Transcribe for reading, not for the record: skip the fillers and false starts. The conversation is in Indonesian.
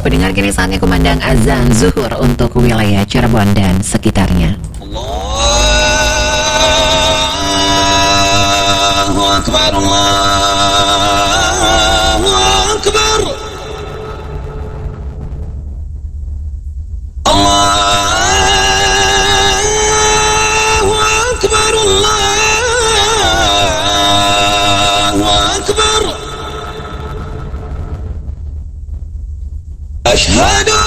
Pendengar, kini saatnya kumandang azan zuhur untuk wilayah Cirebon dan sekitarnya. Allahu Akbar, Allahu Akbar, Allahu Akbar, Allahu Akbar. Ashhadu